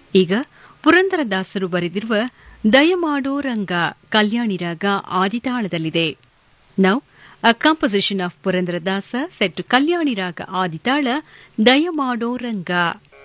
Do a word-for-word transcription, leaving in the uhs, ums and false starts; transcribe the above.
ಈಗ ಪುರಂದರದಾಸರು ಬರೆದಿರುವ ದಯಮಾಡೋ ರಂಗ ಕಲ್ಯಾಣಿ ರಾಗ ಆದಿತಾಳದಲ್ಲಿದೆ. Now a composition of Purandaradasa set to ಕಲ್ಯಾಣಿ ರಾಗ ಆದಿತಾಳ ದಯಮಾಡೋ ರಂಗ.